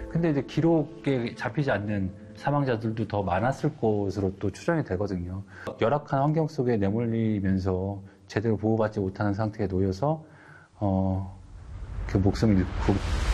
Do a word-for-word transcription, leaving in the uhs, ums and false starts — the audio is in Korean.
근데 이제 기록에 잡히지 않는 사망자들도 더 많았을 것으로 또 추정이 되거든요. 열악한 환경 속에 내몰리면서 제대로 보호받지 못하는 상태에 놓여서 어, 그 목숨을 잃고